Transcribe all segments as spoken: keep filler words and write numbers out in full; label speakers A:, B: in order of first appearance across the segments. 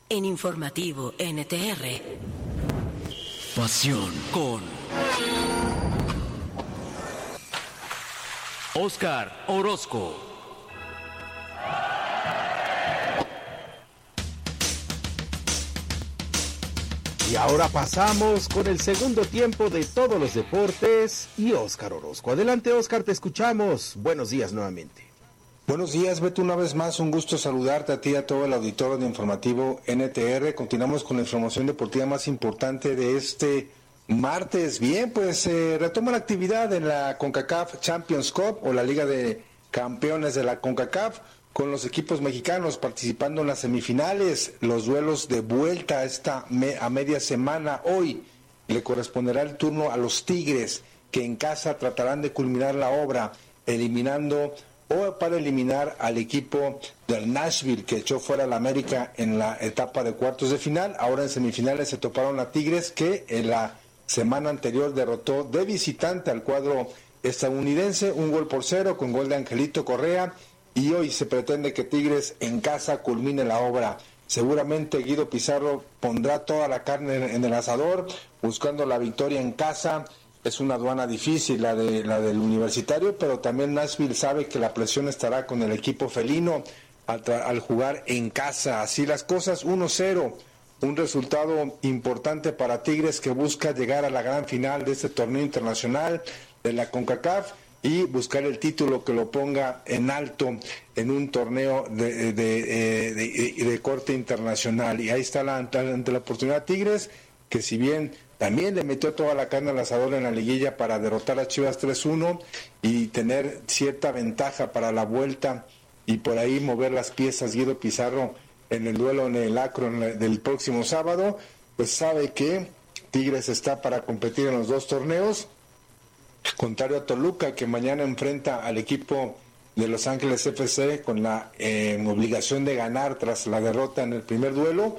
A: En Informativo N T R. Pasión con Óscar Orozco.
B: Y ahora pasamos con el segundo tiempo de todos los deportes y Óscar Orozco. Adelante, Óscar, te escuchamos. Buenos días nuevamente.
C: Buenos días, Beto, una vez más, un gusto saludarte a ti y a todo el auditorio de Informativo N T R. Continuamos con la información deportiva más importante de este martes. Bien, pues eh, retoma la actividad en la CONCACAF Champions Cup o la Liga de Campeones de la CONCACAF, con los equipos mexicanos participando en las semifinales, los duelos de vuelta esta me, a media semana. Hoy le corresponderá el turno a los Tigres, que en casa tratarán de culminar la obra, eliminando o para eliminar al equipo del Nashville, que echó fuera al América en la etapa de cuartos de final. Ahora en semifinales se toparon a Tigres, que en la semana anterior derrotó de visitante al cuadro estadounidense, un gol por cero, con gol de Angelito Correa. Y hoy se pretende que Tigres en casa culmine la obra. Seguramente Guido Pizarro pondrá toda la carne en el asador, buscando la victoria en casa. Es una aduana difícil la de la del Universitario, pero también Nashville sabe que la presión estará con el equipo felino al, tra- al jugar en casa. Así las cosas, uno cero, un resultado importante para Tigres, que busca llegar a la gran final de este torneo internacional de la CONCACAF y buscar el título que lo ponga en alto en un torneo de, de, de, de, de corte internacional. Y ahí está la, ante la oportunidad Tigres, que si bien también le metió toda la carne al asador en la liguilla para derrotar a Chivas tres uno y tener cierta ventaja para la vuelta y por ahí mover las piezas Guido Pizarro en el duelo en el Akron del próximo sábado, pues sabe que Tigres está para competir en los dos torneos, contrario a Toluca, que mañana enfrenta al equipo de Los Ángeles F C con la eh, obligación de ganar tras la derrota en el primer duelo.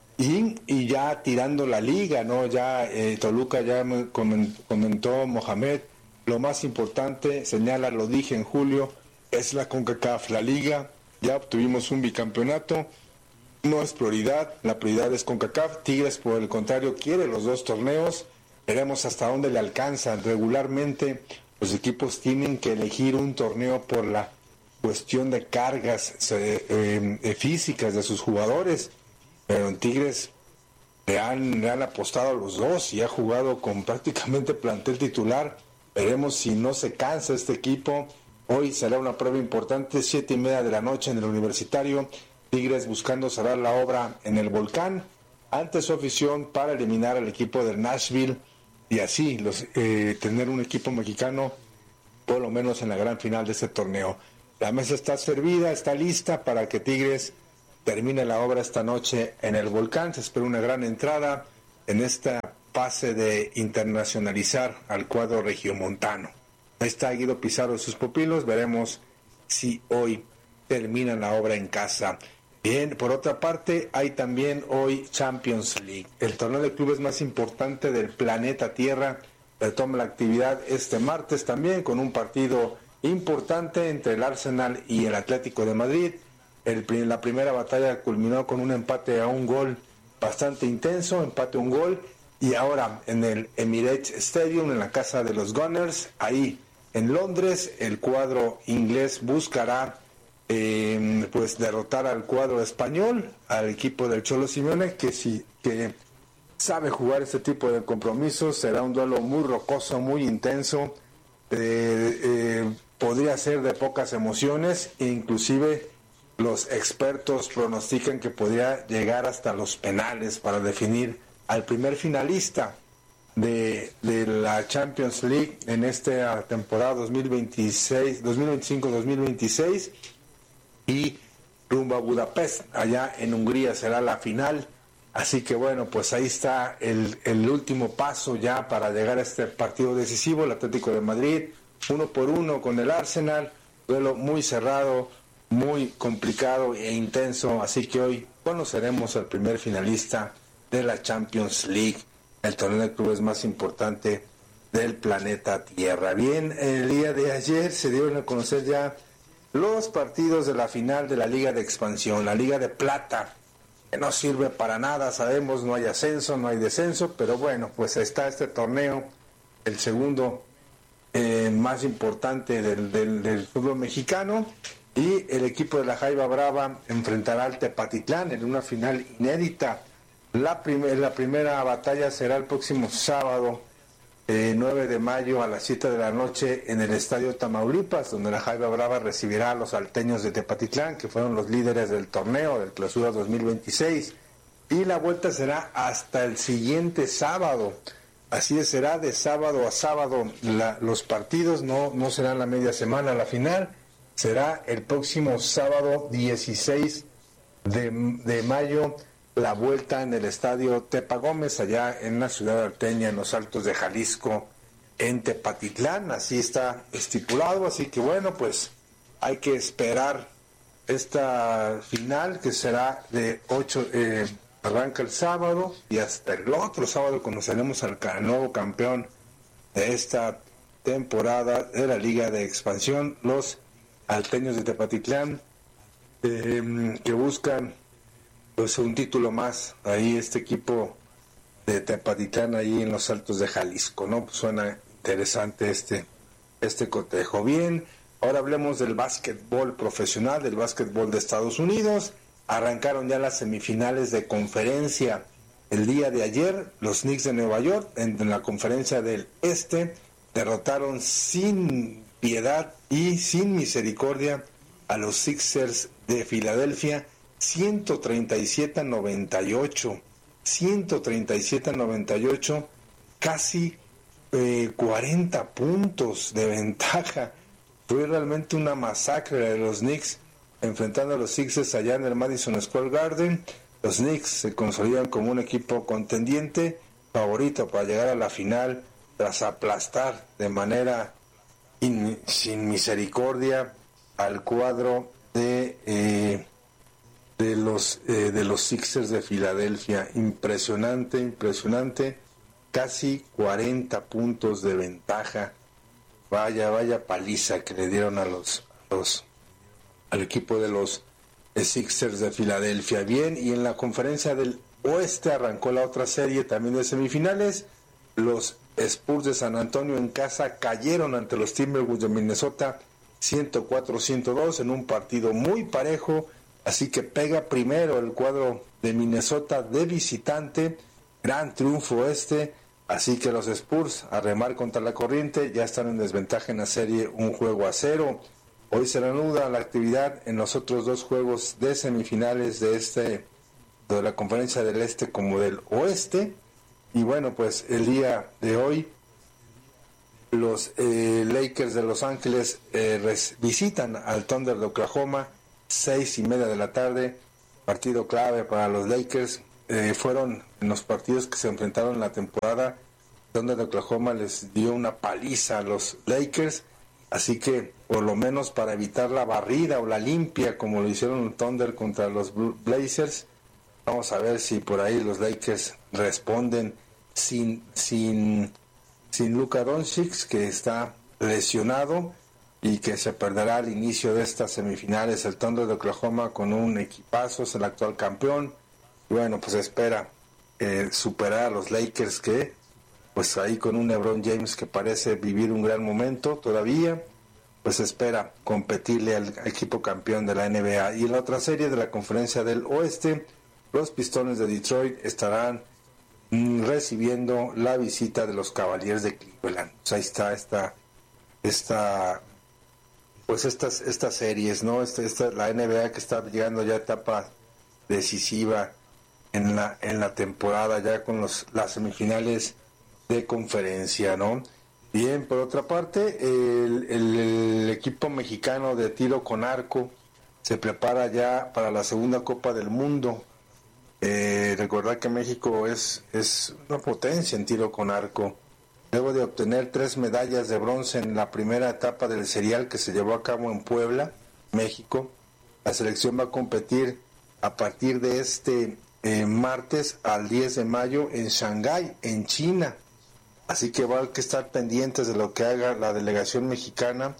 C: Y, y ya tirando la liga, ¿no? Ya eh, Toluca ya me comentó Mohamed, lo más importante, señala, lo dije en julio, es la CONCACAF, la liga, ya obtuvimos un bicampeonato, no es prioridad, la prioridad es CONCACAF. Tigres, por el contrario, quiere los dos torneos, veremos hasta dónde le alcanzan. Regularmente los equipos tienen que elegir un torneo por la cuestión de cargas eh, eh, físicas de sus jugadores. Pero en Tigres le han, le han apostado a los dos y ha jugado con prácticamente plantel titular. Veremos si no se cansa este equipo. Hoy será una prueba importante, siete y media de la noche en el Universitario. Tigres buscando cerrar la obra en el Volcán ante su afición para eliminar al equipo del Nashville y así los, eh, tener un equipo mexicano por lo menos en la gran final de este torneo. La mesa está servida, está lista para que Tigres termine la obra esta noche en el Volcán. Se espera una gran entrada en esta fase de internacionalizar al cuadro regiomontano. Ahí está Guido Pizarro y sus pupilos. Veremos si hoy terminan la obra en casa. Bien, por otra parte, hay también hoy Champions League. El torneo de clubes más importante del planeta Tierra retoma la actividad este martes también con un partido importante entre el Arsenal y el Atlético de Madrid. El, la primera batalla culminó con un empate a un gol bastante intenso, empate a un gol, y ahora en el Emirates Stadium, en la casa de los Gunners, ahí en Londres, el cuadro inglés buscará eh, pues derrotar al cuadro español, al equipo del Cholo Simeone, que si que sabe jugar este tipo de compromisos. Será un duelo muy rocoso, muy intenso, eh, eh, podría ser de pocas emociones, e inclusive los expertos pronostican que podría llegar hasta los penales para definir al primer finalista de, de la Champions League en esta temporada dos mil veintiséis, dos mil veinticinco dos mil veintiséis, y rumbo a Budapest, allá en Hungría será la final. Así que bueno, pues ahí está el, el último paso ya para llegar a este partido decisivo. El Atlético de Madrid, uno por uno con el Arsenal, duelo muy cerrado, muy complicado e intenso, así que hoy conoceremos al primer finalista de la Champions League, el torneo de clubes más importante del planeta Tierra. Bien, el día de ayer se dieron a conocer ya los partidos de la final de la Liga de Expansión, la Liga de Plata. que no sirve para nada, sabemos, no hay ascenso, no hay descenso, pero bueno, pues está este torneo, el segundo eh, más importante del, del, del fútbol mexicano, y el equipo de la Jaiba Brava enfrentará al Tepatitlán en una final inédita. La, prim- la primera batalla será el próximo sábado, eh, nueve de mayo a las siete de la noche en el Estadio Tamaulipas, donde la Jaiba Brava recibirá a los salteños de Tepatitlán, que fueron los líderes del torneo del Clausura dos mil veintiséis, y la vuelta será hasta el siguiente sábado. Así es, será de sábado a sábado la, los partidos, no, no será la media semana la final, será el próximo sábado dieciséis de, de mayo la vuelta en el Estadio Tepa Gómez, allá en la ciudad alteña, en los Altos de Jalisco, en Tepatitlán. Así está estipulado, así que bueno, pues hay que esperar esta final, que será de ocho, eh, arranca el sábado, y hasta el otro sábado conoceremos al nuevo campeón de esta temporada de la Liga de Expansión, los alteños de Tepatitlán, eh, que buscan pues un título más. Ahí este equipo de Tepatitlán, ahí en los Altos de Jalisco, ¿no? Pues suena interesante este, este cotejo. Bien, ahora hablemos del básquetbol profesional, del básquetbol de Estados Unidos. Arrancaron ya las semifinales de conferencia el día de ayer. Los Knicks de Nueva York, en, en la conferencia del Este, derrotaron sin piedad y sin misericordia a los Sixers de Filadelfia, ciento treinta y siete a noventa y ocho, ciento treinta y siete a noventa y ocho, casi eh, cuarenta puntos de ventaja. Fue realmente una masacre de los Knicks enfrentando a los Sixers allá en el Madison Square Garden. Los Knicks se consolidan como un equipo contendiente, favorito para llegar a la final, tras aplastar de manera in, sin misericordia al cuadro de eh, de los eh, de los Sixers de Filadelfia. Impresionante, impresionante, casi cuarenta puntos de ventaja. Vaya, vaya paliza que le dieron a los, a los al equipo de los Sixers de Filadelfia. Bien, y en la conferencia del Oeste arrancó la otra serie también de semifinales. Los Spurs de San Antonio en casa cayeron ante los Timberwolves de Minnesota ciento cuatro a ciento dos en un partido muy parejo. Así que pega primero el cuadro de Minnesota de visitante. Gran triunfo este. Así que los Spurs, a remar contra la corriente, ya están en desventaja en la serie, un juego a cero. Hoy se reanuda la actividad en los otros dos juegos de semifinales de este, de la Conferencia del Este como del Oeste. Y bueno, pues el día de hoy los eh, Lakers de Los Ángeles eh, res, visitan al Thunder de Oklahoma, seis y media de la tarde, partido clave para los Lakers. Eh, fueron en los partidos que se enfrentaron en la temporada, Thunder de Oklahoma les dio una paliza a los Lakers, así que por lo menos para evitar la barrida o la limpia como lo hicieron el Thunder contra los Blazers, vamos a ver si por ahí los Lakers responden sin sin sin Luka Doncic, que está lesionado y que se perderá al inicio de estas semifinales. El Thunder de Oklahoma con un equipazo, es el actual campeón. Y bueno, pues espera eh, superar a los Lakers, que pues ahí con un LeBron James que parece vivir un gran momento todavía, pues espera competirle al equipo campeón de la N B A. Y en la otra serie de la Conferencia del Oeste, los Pistones de Detroit estarán mm, recibiendo la visita de los Cavaliers de Cleveland. Pues ahí está esta esta pues estas estas series, ¿no? Esta, esta la N B A que está llegando ya a etapa decisiva en la en la temporada, ya con los las semifinales de conferencia, ¿no? Bien, por otra parte, el, el, el equipo mexicano de tiro con arco se prepara ya para la segunda Copa del Mundo. Eh, recordar que México es, es una potencia en tiro con arco. Luego de obtener tres medallas de bronce en la primera etapa del serial que se llevó a cabo en Puebla, México, la selección va a competir a partir de este eh, martes al diez de mayo en Shanghái, en China. Así que va a que estar pendientes de lo que haga la delegación mexicana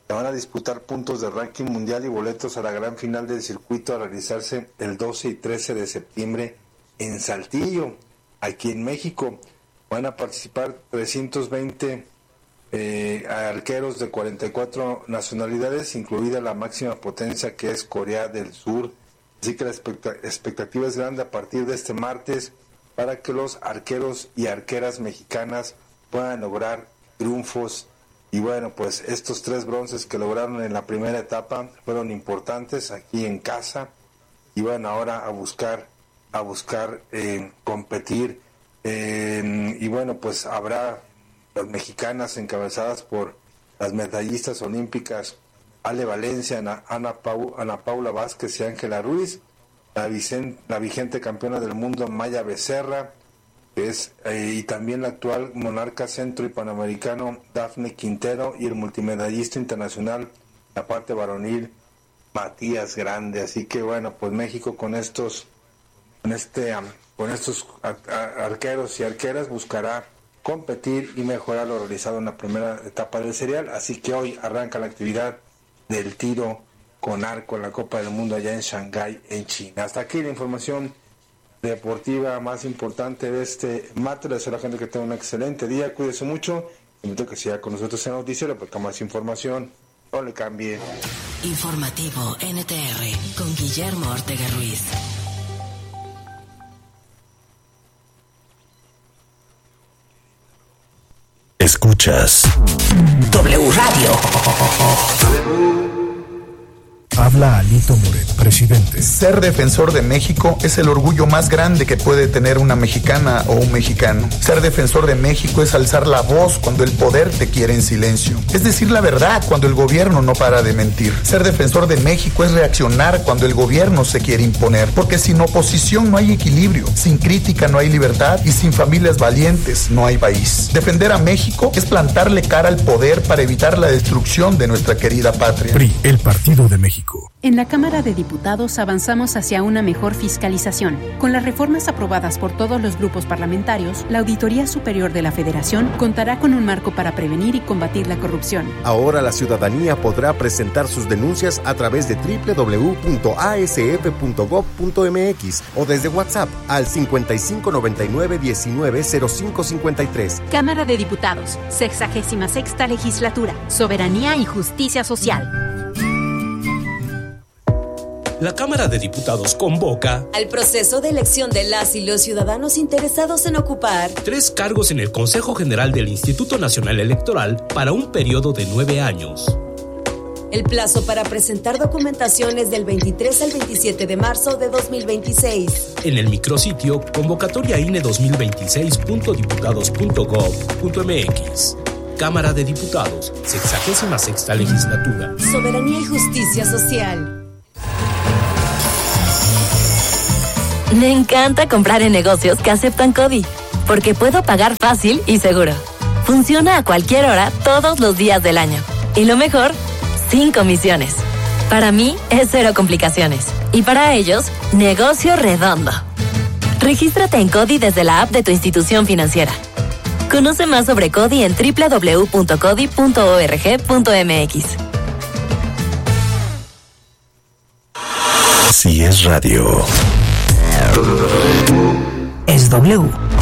C: Se van a disputar puntos de ranking mundial y boletos a la gran final del circuito a realizarse el doce y trece de septiembre en Saltillo, aquí en México. Van a participar trescientos veinte eh, arqueros de cuarenta y cuatro nacionalidades, incluida la máxima potencia que es Corea del Sur. Así que la expectativa es grande a partir de este martes para que los arqueros y arqueras mexicanas puedan lograr triunfos. Y bueno, pues estos tres bronces que lograron en la primera etapa fueron importantes aquí en casa. Y bueno, ahora a buscar, a buscar eh, competir. Eh, y bueno, pues habrá las mexicanas encabezadas por las medallistas olímpicas Ale Valencia, Ana, Ana, Pau, Ana Paula Vázquez y Ángela Ruiz, la, vicen, la vigente campeona del mundo Maya Becerra, que es, eh, y también la actual monarca centro y panamericano Dafne Quintero, y el multimedallista internacional, la parte varonil, Matías Grande. Así que bueno, pues México con estos, con este, um, con estos ar- ar- arqueros y arqueras buscará competir y mejorar lo realizado en la primera etapa del serial. Así que hoy arranca la actividad del tiro con arco en la Copa del Mundo allá en Shanghái, en China. Hasta aquí la información deportiva más importante de este martes. Les deseo a la gente que tenga un excelente día, cuídese mucho, invito a que siga con nosotros en el noticiero porque más información no le cambie.
A: Informativo N T R con Guillermo Ortega Ruiz.
D: Escuchas
A: W Radio.
D: Habla Alito Moreno, presidente.
E: Ser defensor de México es el orgullo más grande que puede tener una mexicana o un mexicano. Ser defensor de México es alzar la voz cuando el poder te quiere en silencio. Es decir la verdad cuando el gobierno no para de mentir. Ser defensor de México es reaccionar cuando el gobierno se quiere imponer. Porque sin oposición no hay equilibrio, sin crítica no hay libertad y sin familias valientes no hay país. Defender a México es plantarle cara al poder para evitar la destrucción de nuestra querida patria.
D: P R I, el Partido de México.
F: En la Cámara de Diputados avanzamos hacia una mejor fiscalización. Con las reformas aprobadas por todos los grupos parlamentarios, la Auditoría Superior de la Federación contará con un marco para prevenir y combatir la corrupción.
G: Ahora la ciudadanía podrá presentar sus denuncias a través de doble u doble u doble u punto a s f punto gob punto m x o desde WhatsApp al cincuenta y cinco noventa y nueve diecinueve cero cinco cincuenta y tres.
F: Cámara de Diputados, sexagésima sexta Legislatura, Soberanía y Justicia Social.
H: La Cámara de Diputados convoca
I: al proceso de elección de las y los ciudadanos interesados en ocupar
H: tres cargos en el Consejo General del Instituto Nacional Electoral para un periodo de nueve años.
I: El plazo para presentar documentación es del veintitrés al veintisiete de marzo de dos mil veintiséis.
H: En el micrositio convocatoria I N E dos mil veintiséis punto diputados punto gob punto m x. Cámara de Diputados, sexagésima sexta Legislatura.
I: Soberanía y Justicia Social.
J: Me encanta comprar en negocios que aceptan CODI, porque puedo pagar fácil y seguro. Funciona a cualquier hora, todos los días del año. Y lo mejor, sin comisiones. Para mí, es cero complicaciones. Y para ellos, negocio redondo. Regístrate en CODI desde la app de tu institución financiera. Conoce más sobre CODI en doble u doble u doble u punto codi punto org punto m x.
D: Si es radio,
A: es W.